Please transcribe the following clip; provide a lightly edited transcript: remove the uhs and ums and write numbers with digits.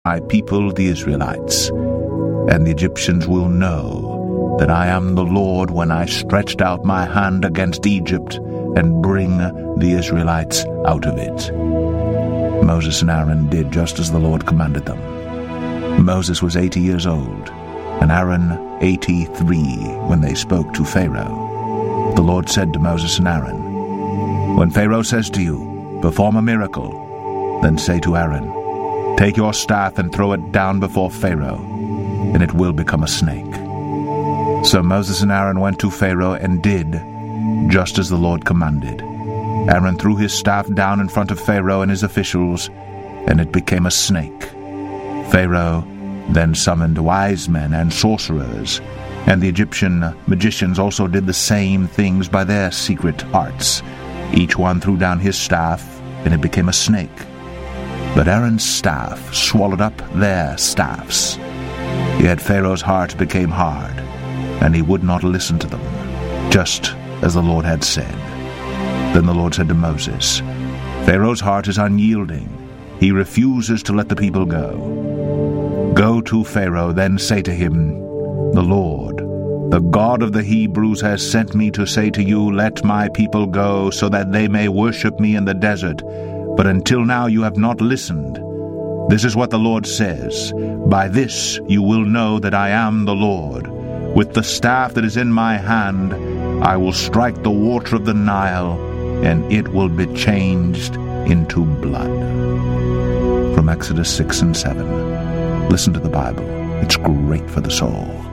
my people the Israelites, and the Egyptians will know that I am the Lord when I stretched out my hand against Egypt and bring the Israelites out of it." Moses and Aaron did just as the Lord commanded them. Moses was 80 years old, and Aaron 83 when they spoke to Pharaoh. The Lord said to Moses and Aaron, "When Pharaoh says to you, 'Perform a miracle,' then say to Aaron, 'Take your staff and throw it down before Pharaoh, and it will become a snake.'" So Moses and Aaron went to Pharaoh and did just as the Lord commanded. Aaron threw his staff down in front of Pharaoh and his officials, and it became a snake. Pharaoh then summoned wise men and sorcerers, and the Egyptian magicians also did the same things by their secret arts. Each one threw down his staff, and it became a snake. But Aaron's staff swallowed up their staffs. Yet Pharaoh's heart became hard, and he would not listen to them, just as the Lord had said. Then the Lord said to Moses, "Pharaoh's heart is unyielding. He refuses to let the people go. Go to Pharaoh, then say to him, 'The Lord, the God of the Hebrews, has sent me to say to you, let my people go, so that they may worship me in the desert. But until now you have not listened. This is what the Lord says, by this you will know that I am the Lord. With the staff that is in my hand, I will strike the water of the Nile, and it will be changed into blood." From Exodus 6 and 7. Listen to the Bible. It's great for the soul.